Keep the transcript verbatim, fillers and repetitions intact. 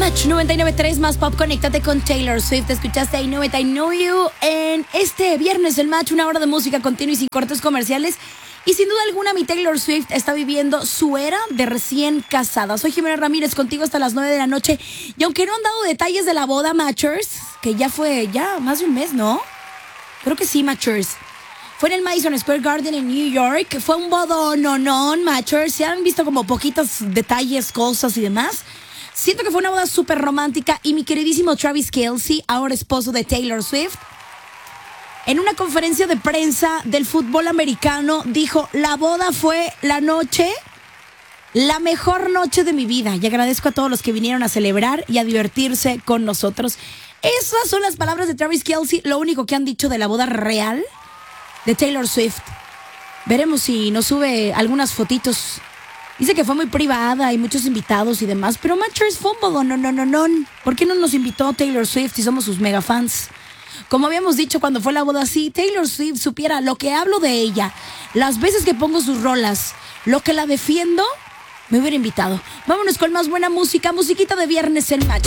Match noventa y nueve punto tres más pop, conéctate con Taylor Swift. Escuchaste I Know It, I Know You. En este viernes el Match, una hora de música continua y sin cortes comerciales. Y sin duda alguna mi Taylor Swift está viviendo su era de recién casada. Soy Jimena Ramírez, contigo hasta las nueve de la noche. Y aunque no han dado detalles de la boda, Matchers, que ya fue ya más de un mes, ¿no? Creo que sí, Matchers. Fue en el Madison Square Garden en New York. Fue un bodón, no, no, Matchers. Se han visto como poquitos detalles, cosas y demás. Siento que fue una boda súper romántica. Y mi queridísimo Travis Kelce, ahora esposo de Taylor Swift, en una conferencia de prensa del fútbol americano, dijo: la boda fue la noche, la mejor noche de mi vida. Y agradezco a todos los que vinieron a celebrar y a divertirse con nosotros. Esas son las palabras de Travis Kelce, lo único que han dicho de la boda real de Taylor Swift. Veremos si nos sube algunas fotitos. Dice que fue muy privada, hay muchos invitados y demás, pero Matchers fue un bodo, no, no, no, no. ¿Por qué no nos invitó Taylor Swift si somos sus mega fans? Como habíamos dicho cuando fue la boda, si Taylor Swift supiera lo que hablo de ella, las veces que pongo sus rolas, lo que la defiendo, me hubiera invitado. Vámonos con más buena música, musiquita de viernes en Match.